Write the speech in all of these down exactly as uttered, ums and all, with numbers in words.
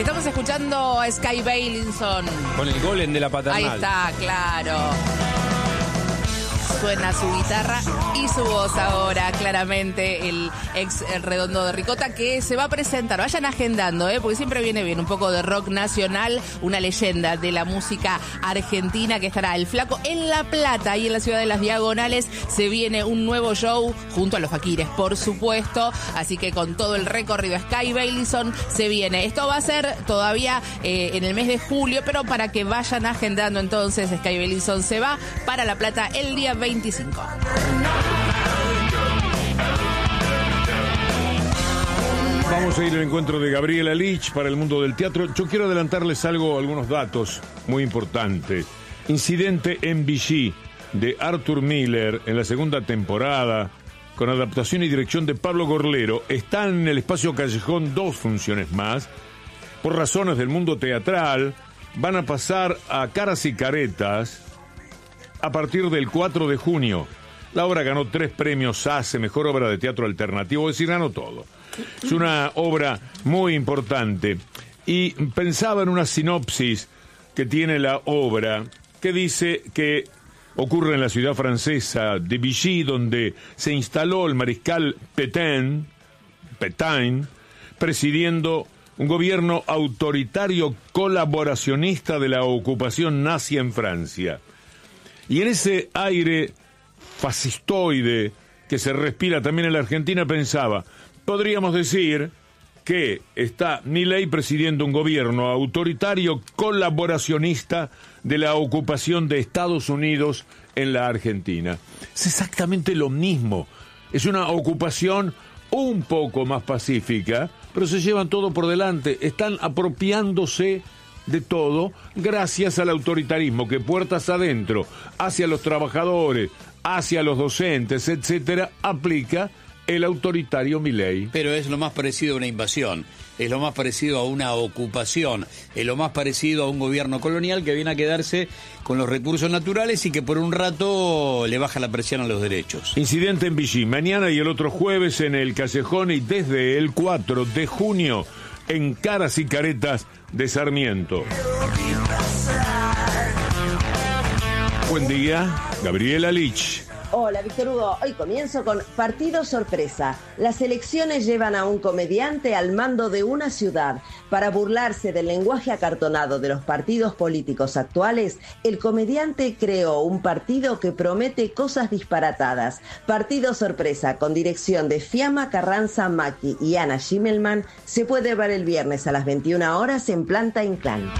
Estamos escuchando a Sky Bailinson. Con el golem de la paternal. Ahí está, claro. Suena su guitarra y su voz ahora, claramente, el ex el Redondo de Ricota, que se va a presentar. Vayan agendando, ¿eh? Porque siempre viene bien un poco de rock nacional, una leyenda de la música argentina, que estará el Flaco en La Plata y en la ciudad de Las Diagonales. Se viene un nuevo show junto a los Faquires, por supuesto. Así que con todo el recorrido Sky Bailinson se viene. Esto va a ser todavía eh, en el mes de julio, pero para que vayan agendando entonces, Sky Bailinson se va para La Plata el día veinticinco. Vamos a ir al encuentro de Gabriela Lich para el mundo del teatro. Yo quiero adelantarles algo, algunos datos muy importantes. Incidente en Vichy de Arthur Miller en la segunda temporada, con adaptación y dirección de Pablo Gorlero. Están en el Espacio Callejón dos funciones más. Por razones del mundo teatral, van a pasar a Caras y Caretas a partir del cuatro de junio. La obra ganó tres premios A C E, Mejor Obra de Teatro Alternativo, es decir, ganó todo. Es una obra muy importante. Y pensaba en una sinopsis que tiene la obra, que dice que ocurre en la ciudad francesa de Vichy, donde se instaló el mariscal Pétain, Pétain, presidiendo un gobierno autoritario colaboracionista de la ocupación nazi en Francia. Y en ese aire fascistoide que se respira también en la Argentina, pensaba, podríamos decir que está Milei presidiendo un gobierno autoritario colaboracionista de la ocupación de Estados Unidos en la Argentina. Es exactamente lo mismo. Es una ocupación un poco más pacífica, pero se llevan todo por delante. Están apropiándose de todo gracias al autoritarismo que puertas adentro, hacia los trabajadores, hacia los docentes, etcétera, aplica el autoritario Milei. Pero es lo más parecido a una invasión, es lo más parecido a una ocupación, es lo más parecido a un gobierno colonial que viene a quedarse con los recursos naturales y que por un rato le baja la presión a los derechos. Incidente en Vichy, mañana y el otro jueves en el Callejón y desde el cuatro de junio en Caras y Caretas de Sarmiento. Buen día, Gabriela Lich. Hola, Víctor Hugo. Hoy comienzo con Partido Sorpresa. Las elecciones llevan a un comediante al mando de una ciudad. Para burlarse del lenguaje acartonado de los partidos políticos actuales, el comediante creó un partido que promete cosas disparatadas. Partido Sorpresa, con dirección de Fiamma Carranza Macchi y Ana Schimmelman, se puede ver el viernes a las veintiuna horas en Planta Inclán.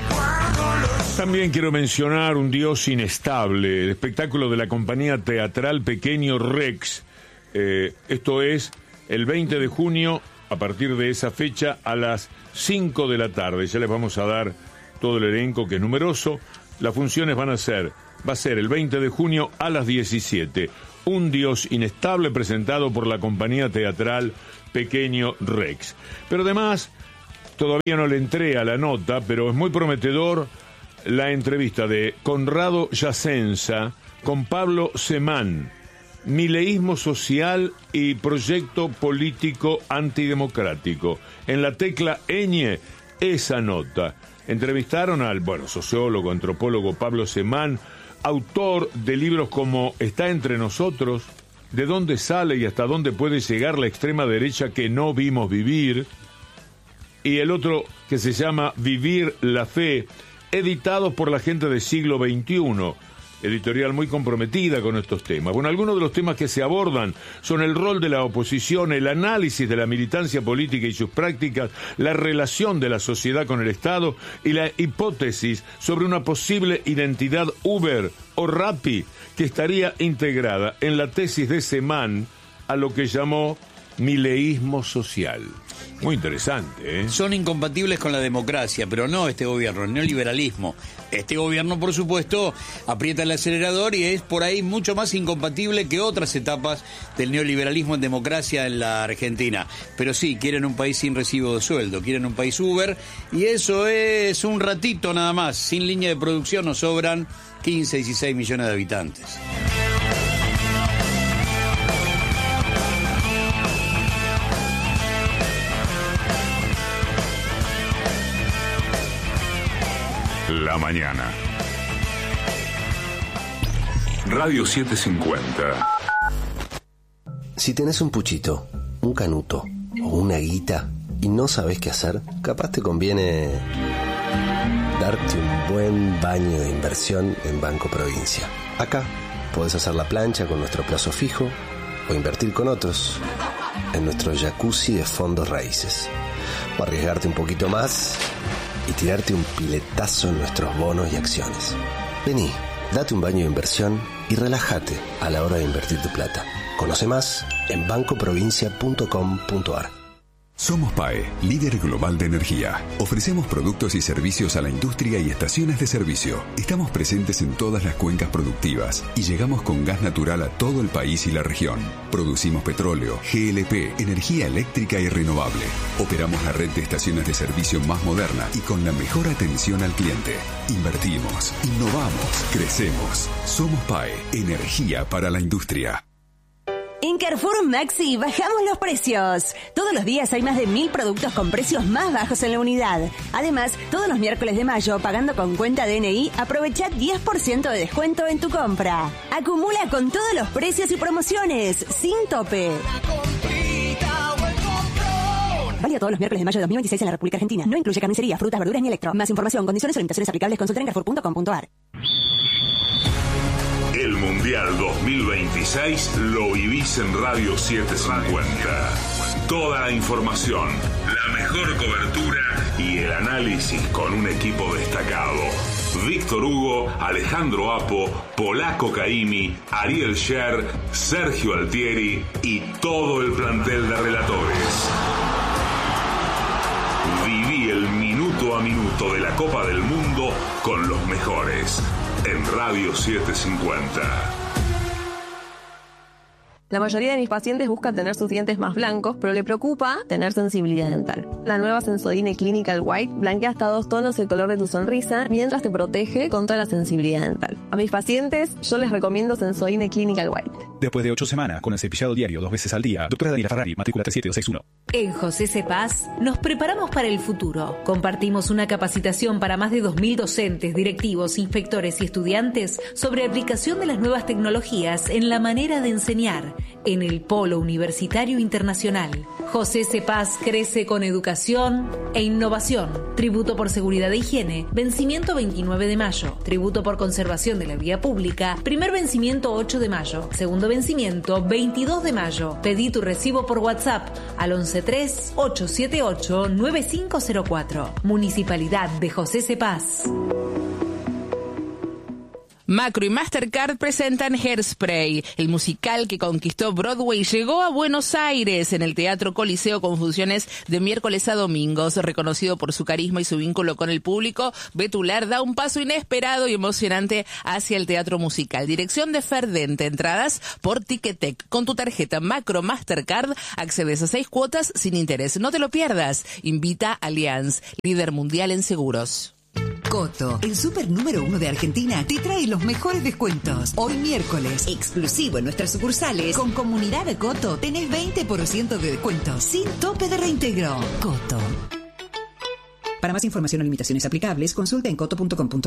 También quiero mencionar Un Dios Inestable, el espectáculo de la compañía teatral Pequeño Rex. Eh, esto es el veinte de junio, a partir de esa fecha, a las cinco de la tarde. Ya les vamos a dar todo el elenco, que es numeroso. Las funciones van a ser, va a ser el veinte de junio a las diecisiete. Un Dios Inestable, presentado por la compañía teatral Pequeño Rex. Pero además, todavía no le entré a la nota, pero es muy prometedor la entrevista de Conrado Yacenza con Pablo Semán, Mileísmo social y proyecto político antidemocrático. En la tecla ñ, esa nota. Entrevistaron al, bueno, sociólogo, antropólogo Pablo Semán, autor de libros como Está entre nosotros, De dónde sale y hasta dónde puede llegar la extrema derecha que no vimos vivir, y el otro que se llama Vivir la Fe, editados por la gente de Siglo veintiuno, editorial muy comprometida con estos temas. Bueno, algunos de los temas que se abordan son el rol de la oposición, el análisis de la militancia política y sus prácticas, la relación de la sociedad con el Estado y la hipótesis sobre una posible identidad Uber o Rappi que estaría integrada en la tesis de Semán a lo que llamó mileísmo social. Muy interesante, ¿eh? Son incompatibles con la democracia, pero no este gobierno, el neoliberalismo. Este gobierno, por supuesto, aprieta el acelerador y es por ahí mucho más incompatible que otras etapas del neoliberalismo en democracia en la Argentina. Pero sí, quieren un país sin recibo de sueldo, quieren un país Uber, y eso es un ratito nada más. Sin línea de producción nos sobran quince, dieciséis millones de habitantes. la mañana. Radio setecientos cincuenta. Si tenés un puchito, un canuto o una guita y no sabés qué hacer, capaz te conviene darte un buen baño de inversión en Banco Provincia. Acá podés hacer la plancha con nuestro plazo fijo o invertir con otros en nuestro jacuzzi de fondos raíces. O arriesgarte un poquito más y tirarte un piletazo en nuestros bonos y acciones. Vení, date un baño de inversión y relájate a la hora de invertir tu plata. Conoce más en banco provincia punto com punto a r. Somos P A E, líder global de energía. Ofrecemos productos y servicios a la industria y estaciones de servicio. Estamos presentes en todas las cuencas productivas y llegamos con gas natural a todo el país y la región. Producimos petróleo, G L P, energía eléctrica y renovable. Operamos la red de estaciones de servicio más moderna y con la mejor atención al cliente. Invertimos, innovamos, crecemos. Somos P A E, energía para la industria. En Carrefour Maxi bajamos los precios. Todos los días hay más de mil productos con precios más bajos en la unidad. Además, todos los miércoles de mayo, pagando con cuenta D N I, aprovecha diez por ciento de descuento en tu compra. Acumula con todos los precios y promociones, sin tope. Válido todos los miércoles de mayo de dos mil veintiséis en la República Argentina. No incluye carnicería, frutas, verduras ni electro. Más información, condiciones o limitaciones aplicables, consulta en carrefour punto com punto a r. El Mundial dos mil veintiséis lo vivís en Radio setecientos cincuenta. Toda la información, la mejor cobertura y el análisis con un equipo destacado. Víctor Hugo, Alejandro Apo, Polaco Caimi, Ariel Sher, Sergio Altieri y todo el plantel de relatores. Viví el minuto a minuto de la Copa del Mundo con los mejores. En Radio setecientos cincuenta. La mayoría de mis pacientes buscan tener sus dientes más blancos, pero le preocupa tener sensibilidad dental. La nueva Sensodyne Clinical White blanquea hasta dos tonos el color de tu sonrisa, mientras te protege contra la sensibilidad dental. A mis pacientes, yo les recomiendo Sensodyne Clinical White. Después de ocho semanas, con el cepillado diario dos veces al día, doctora Daniela Ferrari, matrícula tres siete dos seis uno. En José Cepaz nos preparamos para el futuro. Compartimos una capacitación para más de dos mil docentes, directivos, inspectores y estudiantes sobre aplicación de las nuevas tecnologías en la manera de enseñar en el Polo Universitario Internacional. José Cepaz crece con educación e innovación. Tributo por seguridad e higiene, vencimiento veintinueve de mayo. Tributo por conservación de la vía pública, primer vencimiento ocho de mayo. Segundo vencimiento veintidós de mayo. Pedí tu recibo por WhatsApp al once tres ocho siete ocho nueve cinco cero cuatro. Municipalidad de José Cepaz. Macro y Mastercard presentan Hairspray. El musical que conquistó Broadway llegó a Buenos Aires en el Teatro Coliseo con funciones de miércoles a domingos. Reconocido por su carisma y su vínculo con el público, Betular da un paso inesperado y emocionante hacia el teatro musical. Dirección de Ferdente. Entradas por Ticketek. Con tu tarjeta Macro Mastercard accedes a seis cuotas sin interés. No te lo pierdas. Invita Allianz, líder mundial en seguros. Coto, el super número uno de Argentina, te trae los mejores descuentos. Hoy miércoles, exclusivo en nuestras sucursales, con Comunidad de Coto, tenés veinte por ciento de descuento, sin tope de reintegro. Coto. Para más información o limitaciones aplicables, consulta en coto punto com punto a r.